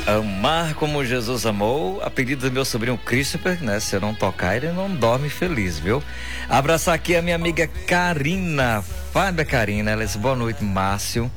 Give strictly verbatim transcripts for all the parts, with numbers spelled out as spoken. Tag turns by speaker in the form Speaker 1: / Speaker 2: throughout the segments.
Speaker 1: Amar como Jesus amou, a pedido do meu sobrinho Christopher, né? Se eu não tocar, ele não dorme feliz, viu? Abraçar aqui a minha amiga Karina, Fábia Karina, ela disse, boa noite, Márcio.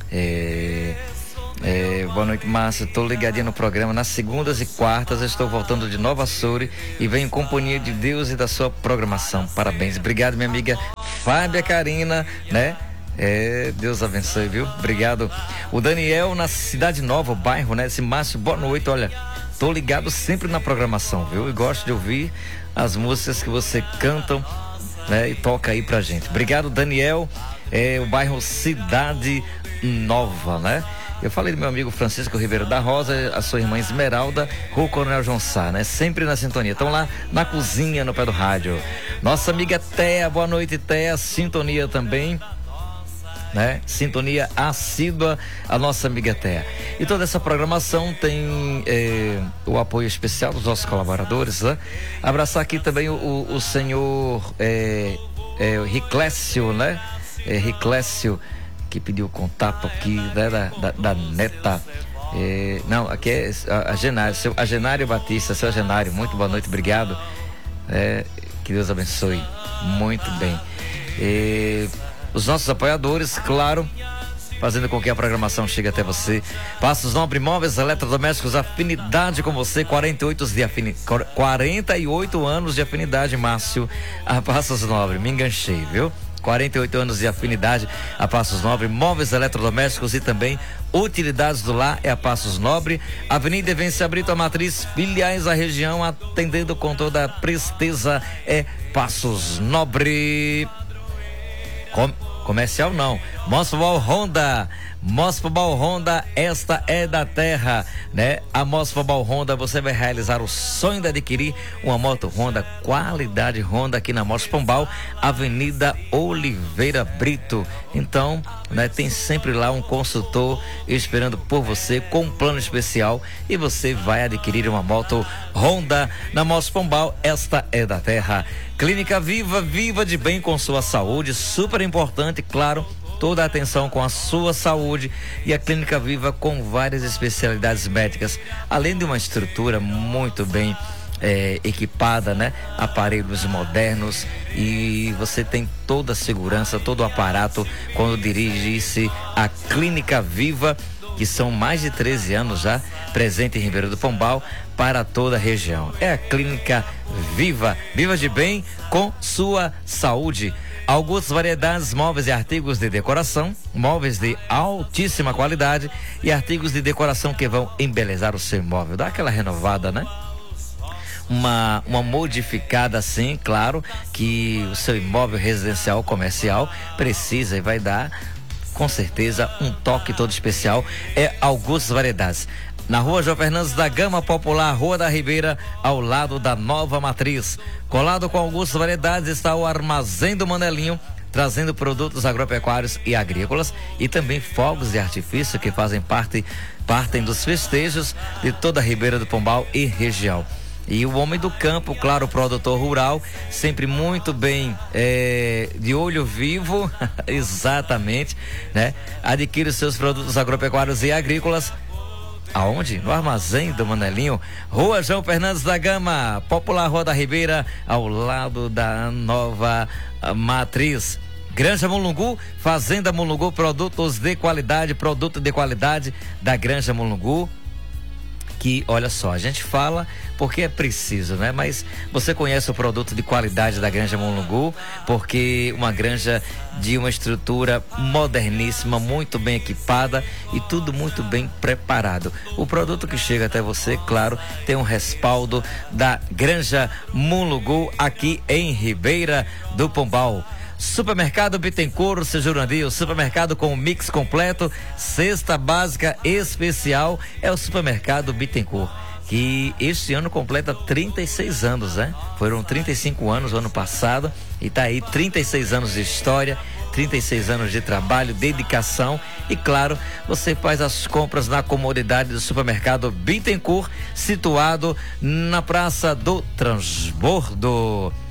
Speaker 1: É, é, boa noite, Márcio. Estou ligadinha no programa. Nas segundas e quartas, eu estou voltando de Nova Açores e venho em companhia de Deus e da sua programação. Parabéns. Obrigado, minha amiga Fábia Karina, né? É, Deus abençoe, viu? Obrigado. O Daniel na Cidade Nova, o bairro, né? Esse Márcio, boa noite. Olha, tô ligado sempre na programação, viu? E gosto de ouvir as músicas que você cantam, né? E toca aí pra gente. Obrigado, Daniel. É, o bairro Cidade Nova, né? Eu falei do meu amigo Francisco Ribeiro da Rosa, a sua irmã Esmeralda, Rua Coronel João Sá, né? Sempre na sintonia. Estão lá na cozinha, no pé do rádio. Nossa amiga Thea, boa noite, Thea. Sintonia também, né? Sintonia assídua, a nossa amiga Thea. E toda essa programação tem é, o apoio especial dos nossos colaboradores, né? Abraçar aqui também o, o, o senhor é, é, Riclécio, né? É, Riclécio, que pediu contato aqui, né? da, da, da neta. É, não, aqui é a, a Genário, seu a Genário Batista, seu Genário, muito boa noite, obrigado. É, que Deus abençoe. Muito bem. É, os nossos apoiadores, claro, fazendo com que a programação chegue até você. Passos Nobre Móveis Eletrodomésticos, afinidade com você, quarenta e oito de afini... quarenta e oito anos de afinidade, Márcio, a Passos Nobre, me enganchei, viu? quarenta e oito anos de afinidade a Passos Nobre, móveis eletrodomésticos e também utilidades do lar é a Passos Nobre, Avenida Evência Brito, a Matriz, filiais à região, atendendo com toda a presteza é Passos Nobre. Com, comercial não, Mosfobal Honda, Mosfobal Honda, esta é da terra, né? A Mosfobal Honda, você vai realizar o sonho de adquirir uma moto Honda, qualidade Honda aqui na Mosfobal, Avenida Oliveira Brito. Então, né, tem sempre lá um consultor esperando por você com um plano especial e você vai adquirir uma moto Honda na Mosfobal, esta é da terra. Clínica Viva, viva de bem com sua saúde, super importante, claro, toda a atenção com a sua saúde, e a Clínica Viva com várias especialidades médicas, além de uma estrutura muito bem é, equipada, né? Aparelhos modernos, e você tem toda a segurança, todo o aparato quando dirige-se a Clínica Viva, que são mais de treze anos já presente em Ribeirão do Pombal para toda a região. É a Clínica Viva, viva de bem com sua saúde. Augusto Variedades, móveis e artigos de decoração, móveis de altíssima qualidade e artigos de decoração que vão embelezar o seu imóvel, dá aquela renovada, né? Uma, uma modificada assim, claro, que o seu imóvel residencial, comercial precisa e vai dar com certeza um toque todo especial. É Augusto Variedades, na Rua João Fernandes da Gama Popular, Rua da Ribeira, ao lado da Nova Matriz. Colado com Augusto Variedades está o Armazém do Manelinho, trazendo produtos agropecuários e agrícolas e também fogos de artifício que fazem parte partem dos festejos de toda a Ribeira do Pombal e região. E o homem do campo, claro, o produtor rural, sempre muito bem é, de olho vivo, exatamente, né? Adquire os seus produtos agropecuários e agrícolas. Aonde? No Armazém do Manelinho, Rua João Fernandes da Gama, Popular Rua da Ribeira, ao lado da Nova Matriz. Granja Mulungu, Fazenda Mulungu, produtos de qualidade, produto de qualidade da Granja Mulungu. Que, olha só, a gente fala porque é preciso, né? Mas você conhece o produto de qualidade da Granja Mulungu, porque uma granja de uma estrutura moderníssima, muito bem equipada e tudo muito bem preparado. O produto que chega até você, claro, tem um respaldo da Granja Mulungu aqui em Ribeira do Pombal. Supermercado Bittencourt, seu Jurandir, supermercado com mix completo, cesta básica especial, é o Supermercado Bittencourt, que este ano completa trinta e seis anos, né? Foram trinta e cinco anos no ano passado e tá aí trinta e seis anos de história, trinta e seis anos de trabalho, dedicação e, claro, você faz as compras na comodidade do Supermercado Bittencourt, situado na Praça do Transbordo.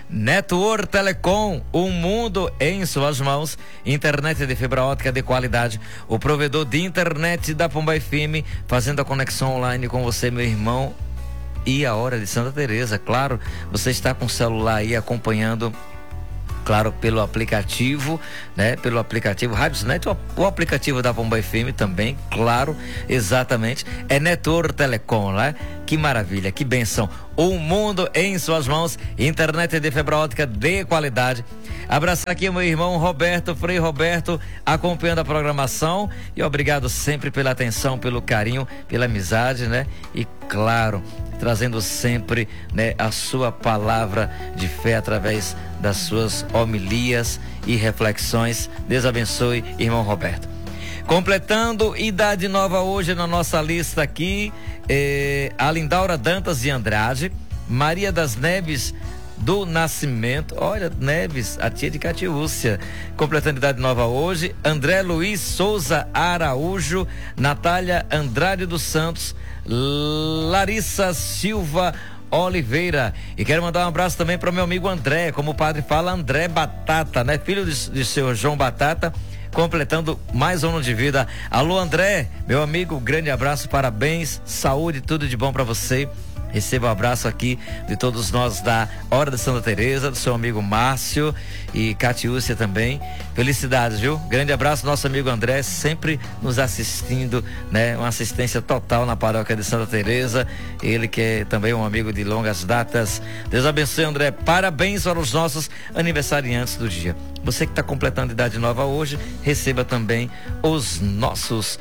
Speaker 1: Network Telecom, um mundo em suas mãos. Internet de fibra ótica de qualidade. O provedor de internet da Pomba F M, fazendo a conexão online com você, meu irmão. E a hora de Santa Teresa, claro, você está com o celular aí acompanhando, claro, pelo aplicativo, né? Pelo aplicativo Radiosnet, o, o aplicativo da Pomba F M também, claro, exatamente. É Network Telecom, né? Que maravilha, que benção. O mundo em suas mãos, internet de fibra ótica de qualidade. Abraçar aqui o meu irmão Roberto, Frei Roberto, acompanhando a programação, e obrigado sempre pela atenção, pelo carinho, pela amizade, né? E claro, trazendo sempre, né, a sua palavra de fé através das suas homilias e reflexões. Deus abençoe, irmão Roberto. Completando idade nova hoje na nossa lista aqui, eh, a Lindaura Dantas de Andrade, Maria das Neves do Nascimento, olha, Neves, a tia de Catiúcia, completando idade nova hoje, André Luiz Souza Araújo, Natália Andrade dos Santos, Larissa Silva Oliveira. E quero mandar um abraço também para o meu amigo André, como o padre fala, André Batata, né? Filho de, de seu João Batata, completando mais um ano de vida. Alô, André, meu amigo, grande abraço, parabéns, saúde, tudo de bom para você. Receba um abraço aqui de todos nós da Hora de Santa Teresa, do seu amigo Márcio e Catiúcia também. Felicidades, viu? Grande abraço, nosso amigo André, sempre nos assistindo, né? Uma assistência total na paróquia de Santa Teresa. Ele que é também um amigo de longas datas. Deus abençoe, André. Parabéns para os nossos aniversariantes do dia. Você que está completando idade nova hoje, receba também os nossos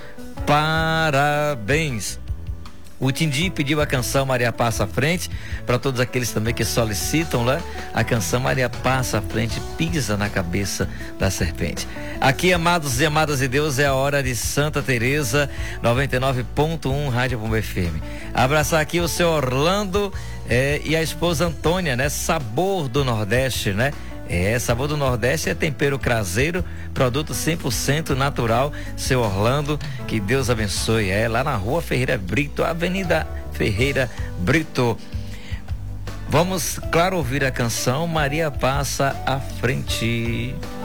Speaker 1: parabéns. O Tindi pediu a canção Maria Passa à Frente, para todos aqueles também que solicitam, né? A canção Maria Passa à Frente, pisa na cabeça da serpente. Aqui, amados e amadas de Deus, é a hora de Santa Teresa, noventa e nove ponto um Rádio Pomba F M. Abraçar aqui o seu Orlando é, e a esposa Antônia, né? Sabor do Nordeste, né? É, Sabor do Nordeste é tempero caseiro, produto cem por cento natural, seu Orlando, que Deus abençoe. É lá na Rua Ferreira Brito, Avenida Ferreira Brito. Vamos, claro, ouvir a canção Maria Passa à Frente.